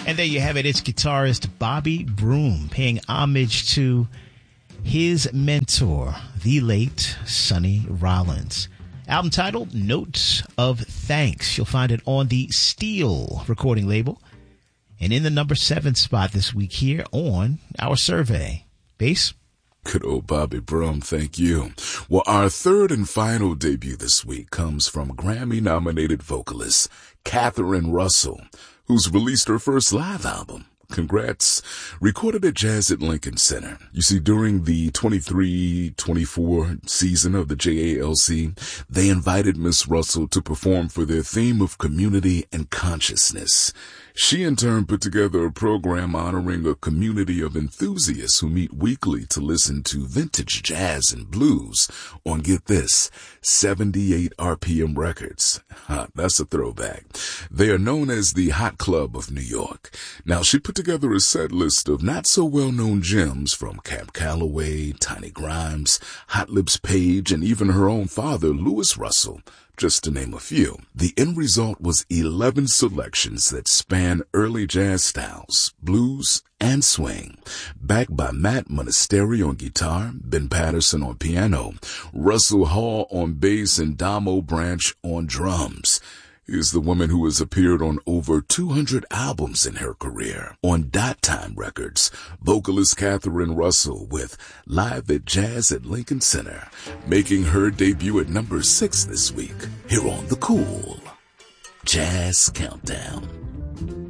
And there you have it. It's guitarist Bobby Broom paying homage to his mentor, the late Sonny Rollins. Album titled Notes of Thanks. You'll find it on the Steel recording label. And in the number 7 spot this week here on our survey. Bass? Good old Bobby Broom, thank you. Well, our third and final debut this week comes from Grammy-nominated vocalist Catherine Russell, who's released her first live album. Congrats. Recorded at Jazz at Lincoln Center. You see, during the 23-24 season of the JALC, they invited Miss Russell to perform for their theme of community and consciousness. She in turn put together a program honoring a community of enthusiasts who meet weekly to listen to vintage jazz and blues on, get this, 78 RPM records. That's a throwback. They are known as the Hot Club of New York. Now, she put together a set list of not so well-known gems from Cab Calloway, Tiny Grimes, Hot Lips Page, and even her own father, Louis Russell, just to name a few. The end result was 11 selections that span early jazz styles, blues, and swing. Backed by Matt Monasteri on guitar, Ben Patterson on piano, Russell Hall on bass, and Damo Branch on drums. Is the woman who has appeared on over 200 albums in her career. On Dot Time Records, vocalist Catherine Russell with Live at Jazz at Lincoln Center, making her debut at number 6 this week, here on The Cool Jazz Countdown.